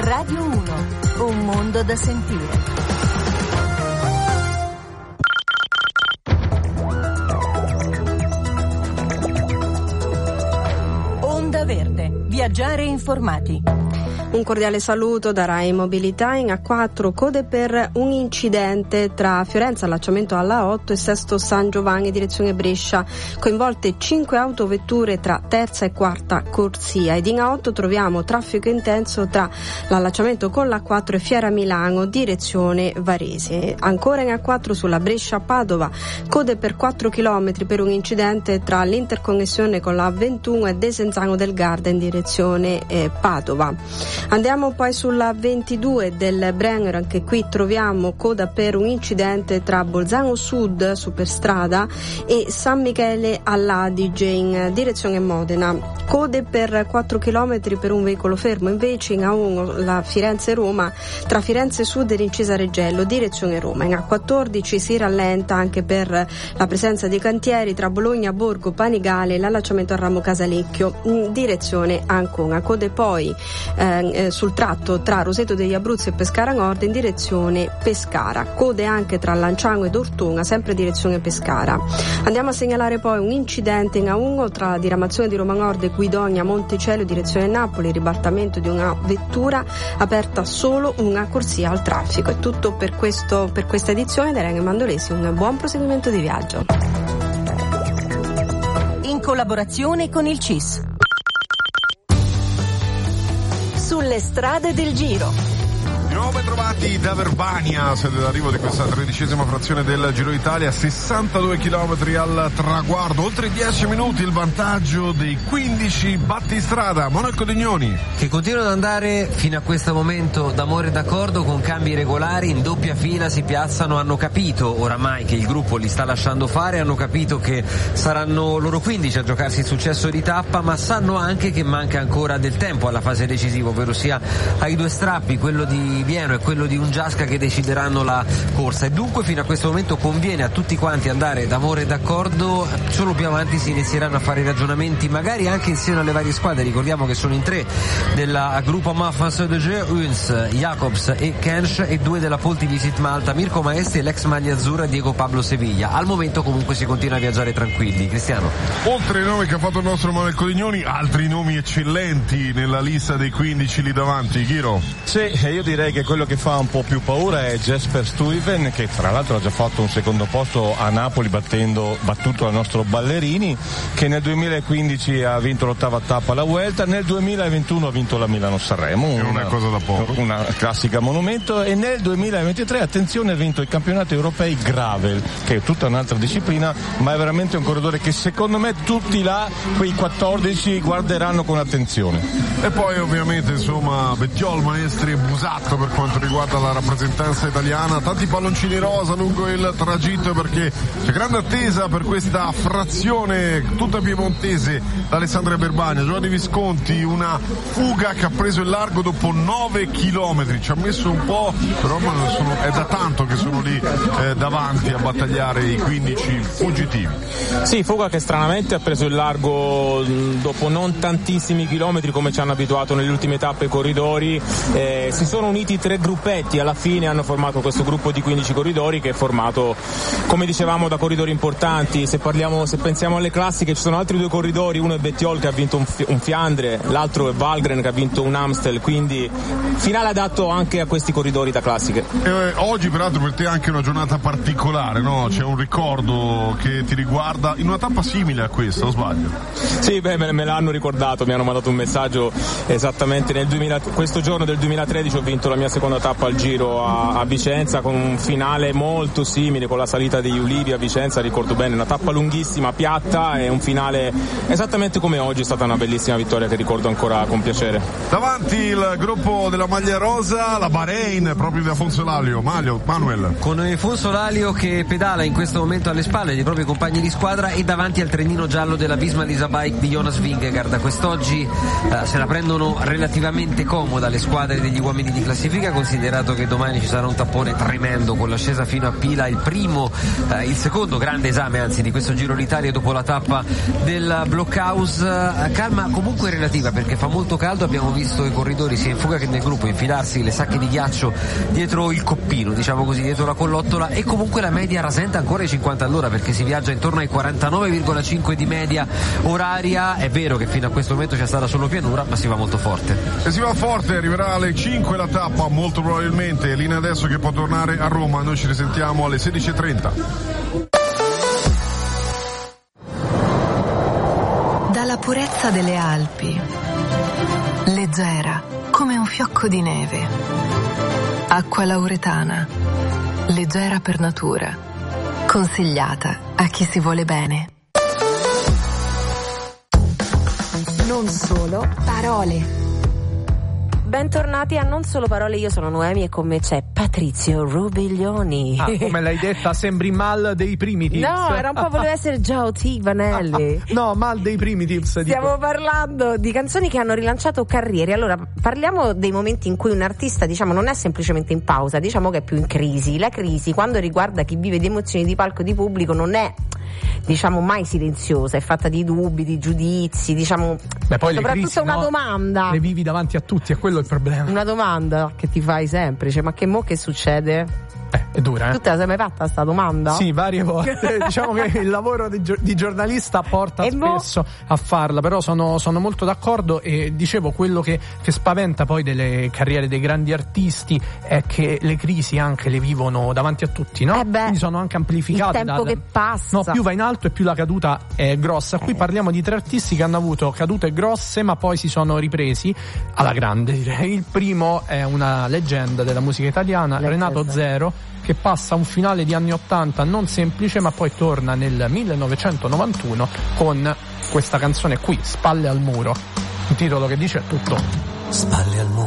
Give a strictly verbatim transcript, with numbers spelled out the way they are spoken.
Radio uno, un mondo da sentire. Onda Verde, viaggiare informati. Un cordiale saluto da Rai Mobilità. In A quattro code per un incidente tra Fiorenza, allacciamento alla A otto, e Sesto San Giovanni, direzione Brescia. Coinvolte cinque autovetture tra terza e quarta corsia. Ed in A otto troviamo traffico intenso tra l'allacciamento con l'A quattro e Fiera Milano, direzione Varese. Ancora in A quattro sulla Brescia-Padova, code per quattro chilometri per un incidente tra l'interconnessione con la A ventuno e Desenzano del Garda in direzione eh, Padova. Andiamo poi sulla ventidue del Brennero, anche qui troviamo coda per un incidente tra Bolzano Sud, superstrada, e San Michele all'Adige in direzione Modena. Code per quattro chilometri per un veicolo fermo invece in A uno, la Firenze-Roma, tra Firenze Sud e l'Incisa Reggello, direzione Roma. In A quattordici si rallenta anche per la presenza di cantieri tra Bologna, Borgo, Panigale e l'allacciamento a Ramo Casalecchio in direzione Ancona. Code poi eh, sul tratto tra Roseto degli Abruzzi e Pescara Nord in direzione Pescara. Code anche tra Lanciano ed Ortona, sempre direzione Pescara. Andiamo a segnalare poi un incidente in A uno tra la diramazione di Roma Nord e Guidonia Monticello, direzione Napoli, ribaltamento di una vettura, aperta solo una corsia al traffico. È tutto per questo per questa edizione. Da Irene Mandolesi un buon proseguimento di viaggio. In collaborazione con il C I S. Sulle strade del Giro. Di nuovo ben trovati da Verbania, siete d'arrivo di questa tredicesima frazione del Giro d'Italia, sessantadue chilometri al traguardo, oltre dieci minuti il vantaggio dei quindici battistrada. Monaco Dignoni, che continuano ad andare fino a questo momento d'amore e d'accordo con cambi regolari, in doppia fila si piazzano, hanno capito oramai che il gruppo li sta lasciando fare, hanno capito che saranno loro quindici a giocarsi il successo di tappa, ma sanno anche che manca ancora del tempo alla fase decisiva, ovvero sia ai due strappi, quello di Vieno e quello di Ungiasca, che decideranno la corsa, e dunque fino a questo momento conviene a tutti quanti andare d'amore e d'accordo. Solo più avanti si inizieranno a fare i ragionamenti, magari anche insieme alle varie squadre. Ricordiamo che sono in tre della Gruppo Mafas de G, Uns, Jacobs e Kensch, e due della Polti Visit Malta, Mirko Maesti e l'ex maglia azzurra Diego Pablo Sevilla. Al momento comunque si continua a viaggiare tranquilli. Cristiano, oltre ai nomi che ha fatto il nostro Monaco Dignoni, altri nomi eccellenti nella lista dei quindici lì davanti. Ghiro? Sì, io direi che quello che fa un po' più paura è Jesper Stuyven, che tra l'altro ha già fatto un secondo posto a Napoli battendo, battuto dal nostro Ballerini, che nel duemilaquindici ha vinto l'ottava tappa alla Vuelta, nel duemilaventuno ha vinto la Milano-Sanremo, una, una cosa da poco, una classica monumento, e nel duemilaventitré, attenzione, ha vinto i campionati europei Gravel, che è tutta un'altra disciplina, ma è veramente un corridore che secondo me tutti là, quei quattordici, guarderanno con attenzione. E poi ovviamente insomma Bettiol, Maestri e Busatto per quanto riguarda la rappresentanza italiana, tanti palloncini rosa lungo il tragitto, perché c'è grande attesa per questa frazione tutta piemontese da Alessandria Berbagna. Giovanni Visconti, una fuga che ha preso il largo dopo nove chilometri, ci ha messo un po', però sono, è da tanto che sono lì eh, davanti a battagliare i quindici fuggitivi. Sì, fuga che stranamente ha preso il largo dopo non tantissimi chilometri come ci hanno abituato nelle ultime tappe i corridori. Eh, si sono uniti tre gruppetti, alla fine hanno formato questo gruppo di quindici corridori, che è formato, come dicevamo, da corridori importanti. Se parliamo, se pensiamo alle classiche, ci sono altri due corridori, uno è Bettiol che ha vinto un, un Fiandre, l'altro è Valgren che ha vinto un Amstel, quindi finale adatto anche a questi corridori da classiche. Eh, oggi peraltro per te è anche una giornata particolare, no? C'è un ricordo che ti riguarda in una tappa simile a questa, o sbaglio? Sì, beh, me, me l'hanno ricordato, mi hanno mandato un messaggio esattamente nel duemila, questo giorno del duemilatredici ho vinto la mia seconda tappa al Giro a, a Vicenza, con un finale molto simile, con la salita degli Ulivi a Vicenza, ricordo bene, una tappa lunghissima, piatta, e un finale esattamente come oggi. È stata una bellissima vittoria che ricordo ancora con piacere. Davanti il gruppo della maglia rosa, la Bahrain, proprio da Fonsolalio. Maglio, Manuel. Con il Fonsolalio che pedala in questo momento alle spalle dei propri compagni di squadra, e davanti al trenino giallo della Visma Lisa Bike di Jonas Vingegaard. Quest'oggi eh, se la prendono relativamente comoda le squadre degli uomini di classifica classifica, considerato che domani ci sarà un tappone tremendo con l'ascesa fino a Pila, il primo, eh, il secondo grande esame anzi di questo Giro d'Italia dopo la tappa del Blockhouse. Calma comunque relativa perché fa molto caldo, abbiamo visto i corridori sia in fuga che nel gruppo infilarsi le sacche di ghiaccio dietro il coppino, diciamo così, dietro la collottola, e comunque la media rasenta ancora i cinquanta all'ora perché si viaggia intorno ai quarantanove virgola cinque di media oraria. È vero che fino a questo momento c'è stata solo pianura, ma si va molto forte. E si va forte, arriverà alle cinque la tappa molto probabilmente. Lina adesso che può tornare a Roma, noi ci risentiamo alle sedici e trenta. Dalla purezza delle Alpi, leggera come un fiocco di neve. Acqua lauretana, leggera per natura, consigliata a chi si vuole bene. Non solo parole. Bentornati a Non Solo Parole, io sono Noemi e con me c'è Patrizio Rubiglioni. Ah, come l'hai detta, sembri mal dei Primitives. No, era un po' voleva essere Joe T. Vanelli. No, mal dei Primitives. Stiamo dico. parlando di canzoni che hanno rilanciato carriere. Allora, parliamo dei momenti in cui un artista, diciamo, non è semplicemente in pausa, diciamo che è più in crisi. La crisi, quando riguarda chi vive di emozioni di palco e di pubblico, non è, diciamo, mai silenziosa, è fatta di dubbi, di giudizi, diciamo. Beh, poi soprattutto le crisi, una no, domanda. Le vivi davanti a tutti, è quello il problema. Una domanda che ti fai sempre, cioè, ma che mo che succede? Eh, è dura, eh? Tu te la sei mai fatta sta domanda? Sì, varie volte. Diciamo che il lavoro di, gi- di giornalista porta e spesso mo? a farla, però sono, sono molto d'accordo e dicevo quello che, che spaventa poi delle carriere dei grandi artisti è che le crisi anche le vivono davanti a tutti, no? Eh beh, quindi sono anche amplificate. Il tempo dal, che passa. No, più va in alto e più la caduta è grossa. Qui eh. parliamo di tre artisti che hanno avuto cadute grosse ma poi si sono ripresi alla grande, direi. Il primo è una leggenda della musica italiana, Leggenda. Renato Zero, che passa un finale di anni ottanta non semplice, ma poi torna nel millenovecentonovantuno con questa canzone qui, Spalle al muro, un titolo che dice tutto. Spalle al muro